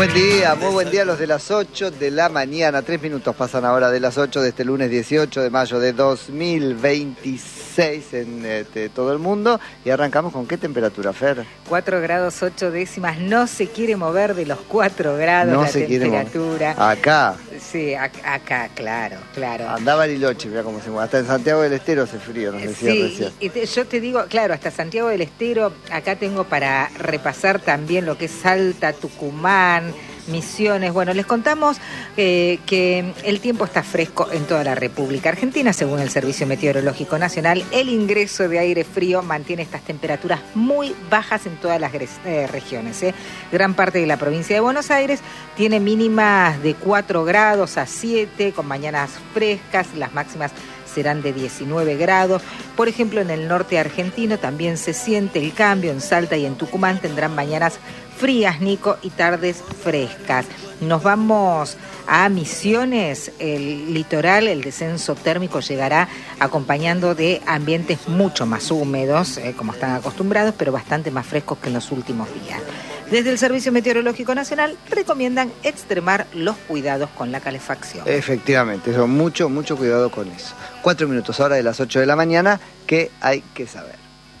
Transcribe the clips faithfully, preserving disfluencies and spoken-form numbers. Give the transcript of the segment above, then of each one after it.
Buen día, muy buen día, los de las ocho de la mañana. Tres minutos pasan ahora de las ocho de este lunes dieciocho de mayo de dos mil veintiséis en este, todo el mundo. Y arrancamos con qué temperatura, Fer. cuatro grados ocho décimas, no se quiere mover de los cuatro grados no la se temperatura. Quiere acá. Sí, acá, acá, claro, claro. Anda Bariloche, mira cómo se mueve. Hasta en Santiago del Estero hace frío, nos decía sí, recién. Y, y te, yo te digo, claro, hasta Santiago del Estero, acá tengo para repasar también lo que es Salta, Tucumán, Misiones. Bueno, les contamos eh, que el tiempo está fresco en toda la República Argentina. Según el Servicio Meteorológico Nacional, el ingreso de aire frío mantiene estas temperaturas muy bajas en todas las eh, regiones. ¿eh? Gran parte de la provincia de Buenos Aires tiene mínimas de cuatro grados a siete, con mañanas frescas, las máximas serán de diecinueve grados. Por ejemplo, en el norte argentino también se siente el cambio. En Salta y en Tucumán tendrán mañanas frías, Nico, y tardes frescas. Nos vamos a Misiones. El litoral, el descenso térmico llegará acompañando de ambientes mucho más húmedos, eh, como están acostumbrados, pero bastante más frescos que en los últimos días. Desde el Servicio Meteorológico Nacional recomiendan extremar los cuidados con la calefacción. Efectivamente, eso, mucho, mucho cuidado con eso. Cuatro minutos ahora de las ocho de la mañana, ¿qué hay que saber?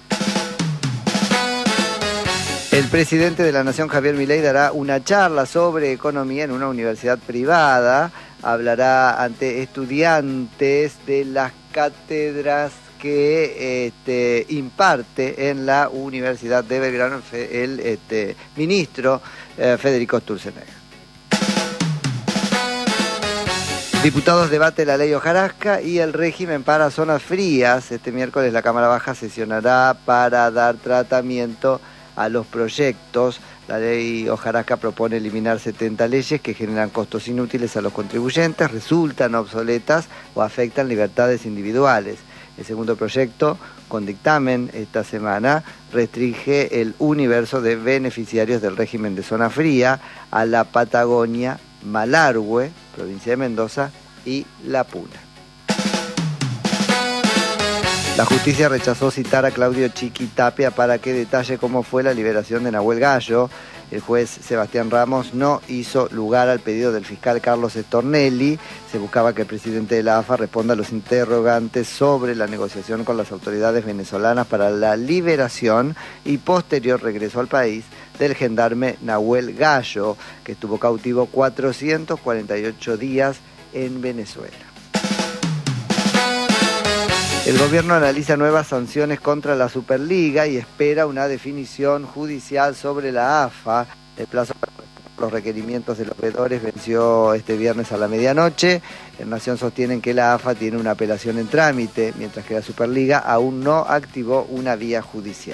El presidente de la Nación, Javier Milei, dará una charla sobre economía en una universidad privada. Hablará ante estudiantes de las cátedras que este, imparte en la Universidad de Belgrano el este, ministro eh, Federico Sturzenegger. Diputados debate la ley hojarasca y el régimen para zonas frías. Este miércoles la Cámara Baja sesionará para dar tratamiento a los proyectos. La ley hojarasca propone eliminar setenta leyes que generan costos inútiles a los contribuyentes, resultan obsoletas o afectan libertades individuales. El segundo proyecto, con dictamen esta semana, restringe el universo de beneficiarios del régimen de zona fría a la Patagonia, Malargüe, provincia de Mendoza, y La Puna. La justicia rechazó citar a Claudio Chiquitapia para que detalle cómo fue la liberación de Nahuel Gallo. El juez Sebastián Ramos no hizo lugar al pedido del fiscal Carlos Stornelli. Se buscaba que el presidente de la A F A responda a los interrogantes sobre la negociación con las autoridades venezolanas para la liberación y posterior regreso al país del gendarme Nahuel Gallo, que estuvo cautivo cuatrocientos cuarenta y ocho días en Venezuela. El gobierno analiza nuevas sanciones contra la Superliga y espera una definición judicial sobre la A F A. El plazo para los requerimientos de los veedores venció este viernes a la medianoche. En Nación sostienen que la A F A tiene una apelación en trámite, mientras que la Superliga aún no activó una vía judicial.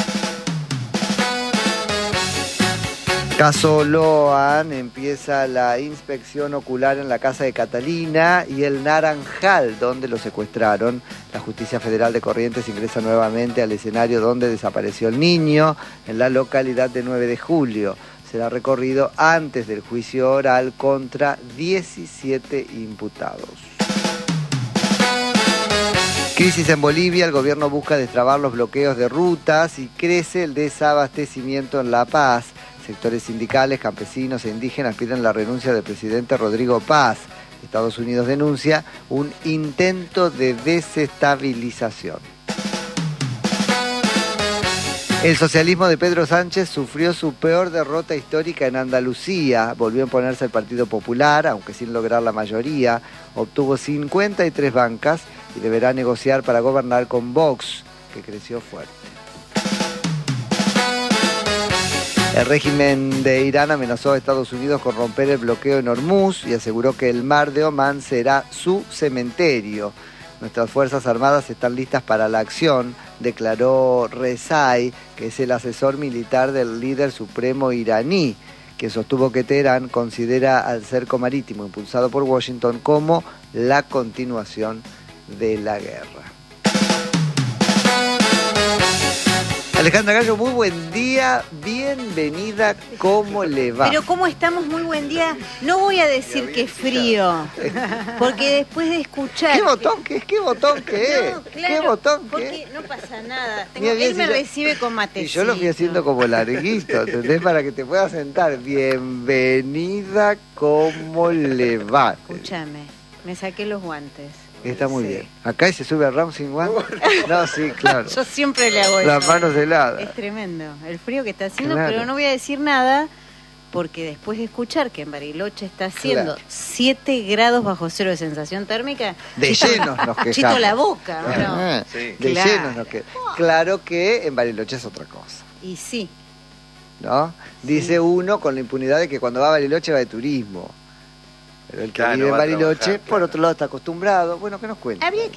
Caso Loan, empieza la inspección ocular en la casa de Catalina y el Naranjal, donde lo secuestraron. La Justicia Federal de Corrientes ingresa nuevamente al escenario donde desapareció el niño, en la localidad de nueve de julio. Será recorrido antes del juicio oral contra diecisiete imputados. Crisis en Bolivia, el gobierno busca destrabar los bloqueos de rutas y crece el desabastecimiento en La Paz. Sectores sindicales, campesinos e indígenas piden la renuncia del presidente Rodrigo Paz. Estados Unidos denuncia un intento de desestabilización. El socialismo de Pedro Sánchez sufrió su peor derrota histórica en Andalucía. Volvió a imponerse el Partido Popular, aunque sin lograr la mayoría. Obtuvo cincuenta y tres bancas y deberá negociar para gobernar con Vox, que creció fuerte. El régimen de Irán amenazó a Estados Unidos con romper el bloqueo en Hormuz y aseguró que el mar de Omán será su cementerio. Nuestras Fuerzas Armadas están listas para la acción, declaró Rezai, que es el asesor militar del líder supremo iraní, que sostuvo que Teherán considera al cerco marítimo impulsado por Washington como la continuación de la guerra. Alejandra Gallo, muy buen día, bienvenida, ¿cómo le va? Pero ¿cómo estamos? Muy buen día. No voy a decir que es frío, porque después de escuchar... ¿Qué botón que es? ¿Qué botón que es? No, claro, ¿Qué botón que porque es? no pasa nada. Tengo- Mira, bien, él me si yo- recibe con matecito. Y yo lo fui haciendo como larguito, ¿entendés? Para que te puedas sentar. Bienvenida, ¿cómo le va? Escúchame, me saqué los guantes. Está muy Sí. bien. ¿Acá y se sube a Ram sin guante? No, sí, claro. Yo siempre le hago Las eso. manos heladas. Es tremendo el frío que está haciendo, Claro. pero no voy a decir nada porque después de escuchar que en Bariloche está haciendo Claro. siete grados bajo cero de sensación térmica, De llenos nos quejamos. chito la boca, ¿o no? Ah, Sí. De Claro. llenos nos quejamos. Claro que en Bariloche es otra cosa, Y sí, ¿no? Dice uno con la impunidad de que cuando va a Bariloche va de turismo. Pero el que Claro, vive en va a Bariloche, trabajar, por claro. otro lado, está acostumbrado. Bueno, ¿qué nos cuenta? habría que